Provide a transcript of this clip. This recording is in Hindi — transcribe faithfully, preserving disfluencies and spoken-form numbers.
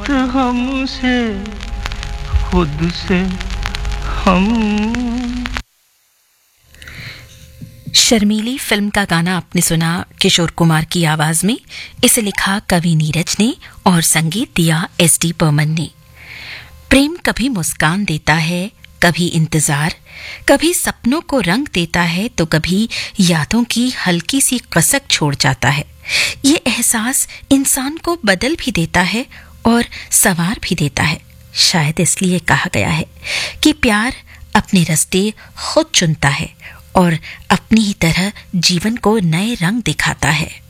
मत हमसे, खुद से हम। शर्मीली फिल्म का गाना आपने सुना किशोर कुमार की आवाज में। इसे लिखा कवि नीरज ने और संगीत दिया एस डी बर्मन ने। प्रेम कभी मुस्कान देता है, कभी इंतजार, कभी सपनों को रंग देता है तो कभी यादों की हल्की सी कसक छोड़ जाता है। ये एहसास इंसान को बदल भी देता है और संवार भी देता है। शायद इसलिए कहा गया है कि प्यार अपने रास्ते खुद चुनता है और अपनी ही तरह जीवन को नए रंग दिखाता है।